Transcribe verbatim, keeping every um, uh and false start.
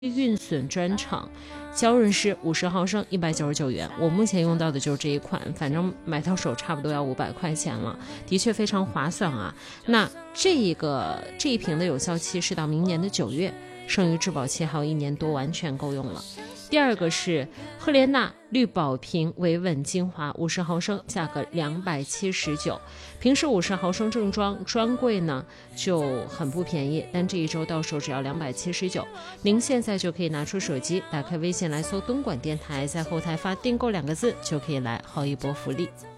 运损专场胶润湿五十毫升一百九十九元，我目前用到的就是这一款，反正买到手差不多要五百块钱了，的确非常划算啊。那这一个这一瓶的有效期是到明年的九月，剩余质保期还有一年多，完全够用了。第二个是赫莲娜绿宝瓶维稳精华五十毫升，价格两百七十九。平时五十毫升正装专柜呢就很不便宜，但这一周到手只要两百七十九。您现在就可以拿出手机，打开微信来搜东莞电台，在后台发订购两个字，就可以来薅一波福利。